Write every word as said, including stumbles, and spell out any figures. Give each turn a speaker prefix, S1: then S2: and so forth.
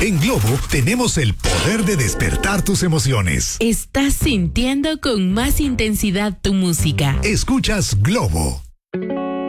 S1: En Globo tenemos el poder de despertar tus emociones.
S2: Estás sintiendo con más intensidad tu música.
S1: Escuchas Globo.